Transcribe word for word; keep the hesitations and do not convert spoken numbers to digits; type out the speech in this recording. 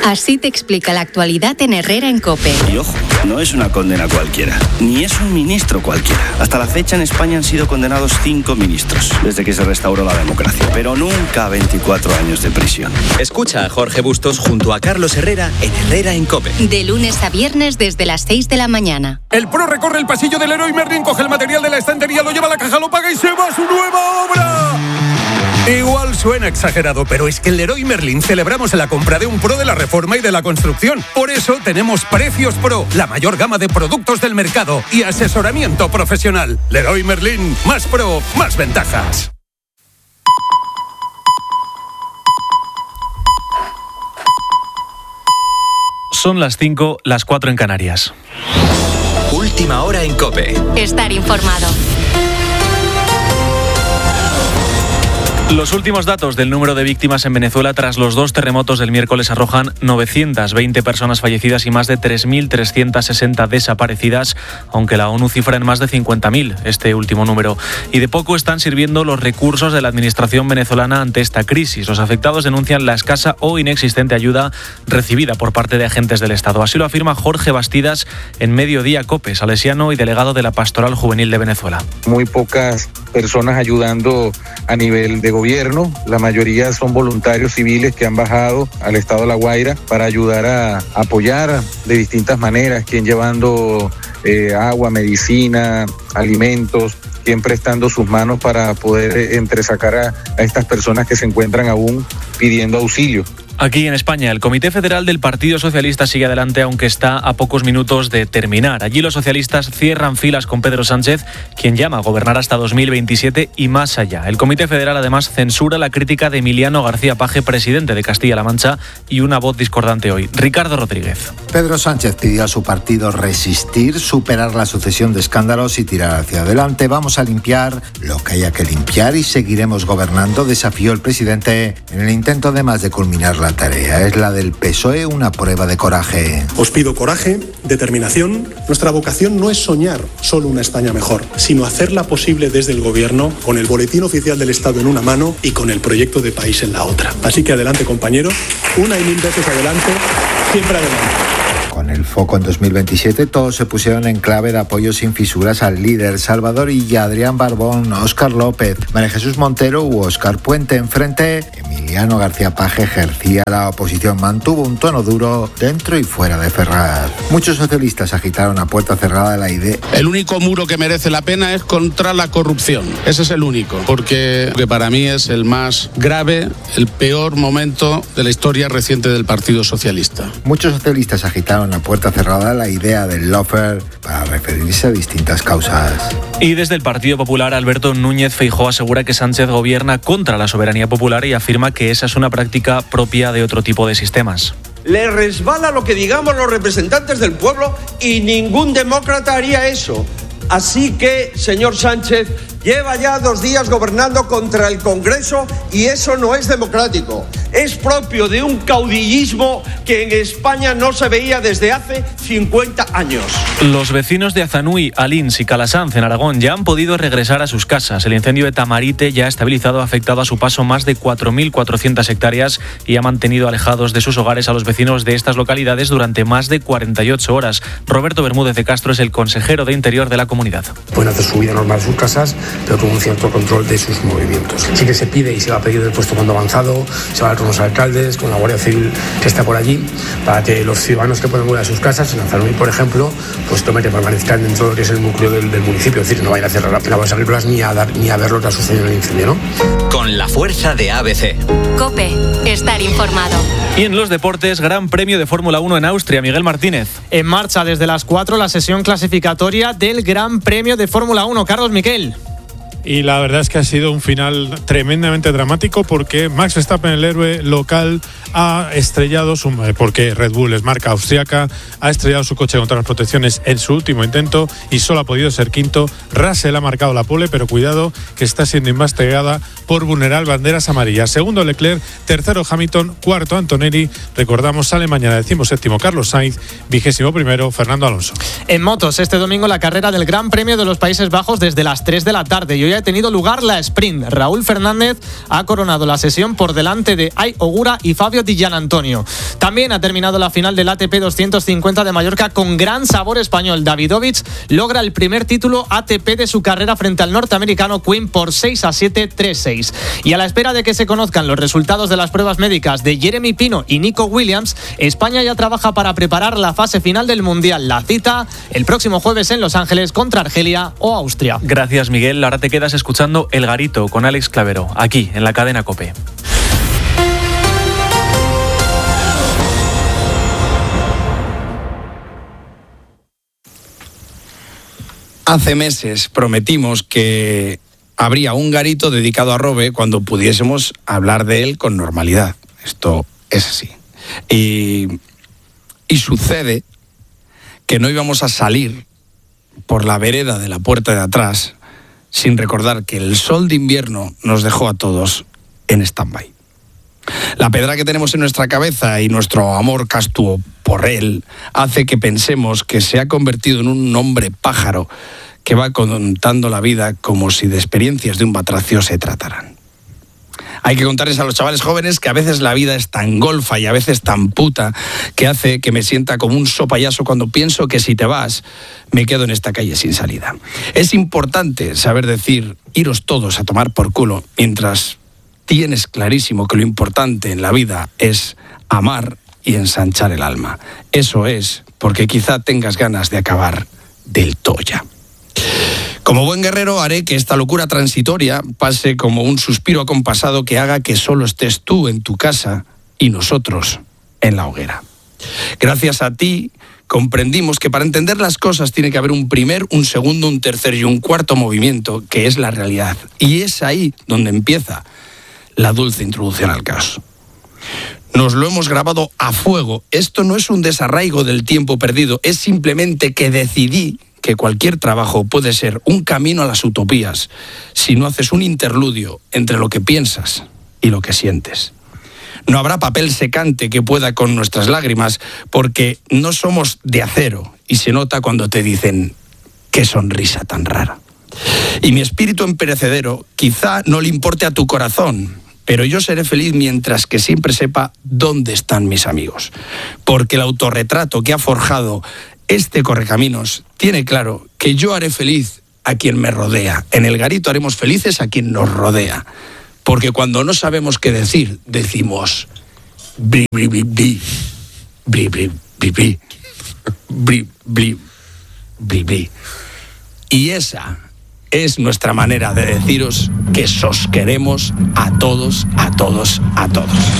Así te explica la actualidad en Herrera en COPE. Y ojo, no es una condena cualquiera, ni es un ministro cualquiera. Hasta la fecha en España han sido condenados cinco ministros, desde que se restauró la democracia, pero nunca veinticuatro años de prisión. Escucha a Jorge Bustos junto a Carlos Herrera en Herrera en COPE. De lunes a viernes desde las seis de la mañana. El Pro recorre el pasillo del Leroy Merlin, coge el material de la estantería, lo lleva a la caja, lo paga y se va a su nueva obra. Igual suena exagerado, pero es que en Leroy Merlin celebramos la compra de un Pro de la reforma y de la construcción. Por eso tenemos Precios Pro, la mayor gama de productos del mercado y asesoramiento profesional. Leroy Merlin, más Pro, más ventajas. Son las cinco, las cuatro en Canarias. Última hora en COPE. Estar informado. Los últimos datos del número de víctimas en Venezuela tras los dos terremotos del miércoles arrojan novecientas veinte personas fallecidas y más de tres mil trescientas sesenta desaparecidas, aunque la ONU cifra en más de cincuenta mil este último número. Y de poco están sirviendo los recursos de la administración venezolana ante esta crisis. Los afectados denuncian la escasa o inexistente ayuda recibida por parte de agentes del Estado. Así lo afirma Jorge Bastidas en Mediodía COPE, salesiano y delegado de la Pastoral Juvenil de Venezuela. Muy pocas personas ayudando a nivel de gobierno, la mayoría son voluntarios civiles que han bajado al estado de La Guaira para ayudar a apoyar de distintas maneras, quien llevando eh, agua, medicina, alimentos, quien prestando sus manos para poder eh, entresacar a, a estas personas que se encuentran aún pidiendo auxilio. Aquí en España, el Comité Federal del Partido Socialista sigue adelante, aunque está a pocos minutos de terminar. Allí los socialistas cierran filas con Pedro Sánchez, quien llama a gobernar hasta dos mil veintisiete y más allá. El Comité Federal además censura la crítica de Emiliano García Paje, presidente de Castilla-La Mancha, y una voz discordante hoy. Ricardo Rodríguez. Pedro Sánchez pidió a su partido resistir, superar la sucesión de escándalos y tirar hacia adelante. Vamos a limpiar lo que haya que limpiar y seguiremos gobernando, desafió el presidente en el intento además de culminar la tarea. Es la del P S O E, una prueba de coraje. Os pido coraje, determinación. Nuestra vocación no es soñar solo una España mejor, sino hacerla posible desde el Gobierno, con el boletín oficial del Estado en una mano y con el proyecto de país en la otra. Así que adelante, compañeros, una y mil veces adelante, siempre adelante. Con el foco en dos mil veintisiete, todos se pusieron en clave de apoyo sin fisuras al líder Salvador Illa, Adrián Barbón, Óscar López, María Jesús Montero u Óscar Puente. Enfrente, Emiliano García Paje ejercía la oposición, mantuvo un tono duro dentro y fuera de Ferraz. Muchos socialistas agitaron a puerta cerrada la idea. El único muro que merece la pena es contra la corrupción. Ese es el único, porque que para mí es el más grave, el peor momento de la historia reciente del Partido Socialista. Muchos socialistas agitaron a puerta cerrada la idea del lawfare para referirse a distintas causas. Y desde el Partido Popular, Alberto Núñez Feijóo asegura que Sánchez gobierna contra la soberanía popular y afirma que esa es una práctica propia de otro tipo de sistemas. Le resbala lo que digamos los representantes del pueblo y ningún demócrata haría eso. Así que, señor Sánchez, lleva ya dos días gobernando contra el Congreso y eso no es democrático. Es propio de un caudillismo que en España no se veía desde hace cincuenta años. Los vecinos de Azanui, Alins y Calasanz en Aragón ya han podido regresar a sus casas. El incendio de Tamarite ya ha estabilizado, ha afectado a su paso más de cuatro mil cuatrocientas hectáreas y ha mantenido alejados de sus hogares a los vecinos de estas localidades durante más de cuarenta y ocho horas. Roberto Bermúdez de Castro es el consejero de Interior de la comunidad. Pueden hacer su vida normal en sus casas, pero con un cierto control de sus movimientos. Sí que se pide y se va a pedir el puesto cuando avanzado, se va a hablar con los alcaldes, con la Guardia Civil que está por allí, para que los ciudadanos que pueden volver a sus casas, en Azanui, por ejemplo, pues tomen que permanezcan dentro de lo que es el núcleo del, del municipio, es decir, no vayan a cerrar las agrícolas ni a, dar, ni a ver lo que ha sucedido en el incendio, ¿no? Con la fuerza de A B C. COPE, estar informado. Y en los deportes, Gran Premio de Fórmula uno en Austria, Miguel Martínez. En marcha desde las cuatro la sesión clasificatoria del Gran Premio de Fórmula uno. Carlos Miquel. Y la verdad es que ha sido un final tremendamente dramático porque Max Verstappen, el héroe local, ha estrellado su, porque Red Bull es marca austriaca, ha estrellado su coche contra las protecciones en su último intento y solo ha podido ser quinto. Russell ha marcado la pole, pero cuidado que está siendo investigada por vulnerar banderas amarillas. Segundo Leclerc, tercero Hamilton, cuarto Antonelli. Recordamos, sale mañana decimoséptimo Carlos Sainz, vigésimo primero Fernando Alonso. En motos, este domingo la carrera del Gran Premio de los Países Bajos desde las tres de la tarde y hoy hoy ha tenido lugar la sprint. Raúl Fernández ha coronado la sesión por delante de Ai Ogura y Fabio Di Gianantonio. También ha terminado la final del A T P doscientos cincuenta de Mallorca con gran sabor español. Davidovich logra el primer título A T P de su carrera frente al norteamericano Quinn por seis a siete, tres a seis. Y a la espera de que se conozcan los resultados de las pruebas médicas de Jeremy Pino y Nico Williams, España ya trabaja para preparar la fase final del Mundial. La cita el próximo jueves en Los Ángeles contra Argelia o Austria. Gracias, Miguel. Ahora te quedas escuchando El Garito con Alex Clavero, aquí en la cadena COPE. Hace meses prometimos que habría un garito dedicado a Robe cuando pudiésemos hablar de él con normalidad. Esto es así. Y, y sucede que no íbamos a salir por la vereda de la puerta de atrás sin recordar que el sol de invierno nos dejó a todos en stand-by. La pedra que tenemos en nuestra cabeza y nuestro amor castuo por él hace que pensemos que se ha convertido en un hombre pájaro que va contando la vida como si de experiencias de un batracio se trataran. Hay que contarles a los chavales jóvenes que a veces la vida es tan golfa y a veces tan puta que hace que me sienta como un sopayaso cuando pienso que si te vas, me quedo en esta calle sin salida. Es importante saber decir, iros todos a tomar por culo, mientras tienes clarísimo que lo importante en la vida es amar y ensanchar el alma. Eso es porque quizá tengas ganas de acabar del toya. Como buen guerrero haré que esta locura transitoria pase como un suspiro acompasado que haga que solo estés tú en tu casa y nosotros en la hoguera. Gracias a ti comprendimos que para entender las cosas tiene que haber un primer, un segundo, un tercer y un cuarto movimiento, que es la realidad. Y es ahí donde empieza la dulce introducción al caos. Nos lo hemos grabado a fuego. Esto no es un desarraigo del tiempo perdido, es simplemente que decidí que cualquier trabajo puede ser un camino a las utopías si no haces un interludio entre lo que piensas y lo que sientes. No habrá papel secante que pueda con nuestras lágrimas porque no somos de acero y se nota cuando te dicen qué sonrisa tan rara. Y mi espíritu imperecedero quizá no le importe a tu corazón, pero yo seré feliz mientras que siempre sepa dónde están mis amigos. Porque el autorretrato que ha forjado este correcaminos tiene claro que yo haré feliz a quien me rodea. En el garito haremos felices a quien nos rodea. Porque cuando no sabemos qué decir, decimos bri bri bri bri bri bri bri bri bri bri bri bri. Y esa es nuestra manera de deciros que sos queremos a todos, a todos, a todos.